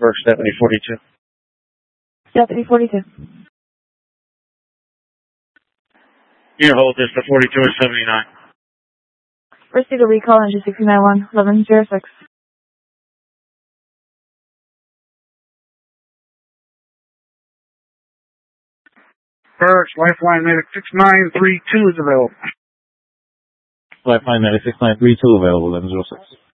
Burke, Stephanie 42. Stephanie 42. Your hold is the 42 is 79. Proceed to recall engine 691 1106. Burke, Lifeline Medic 6932 is available. Lifeline Medic 6932 available, 1106.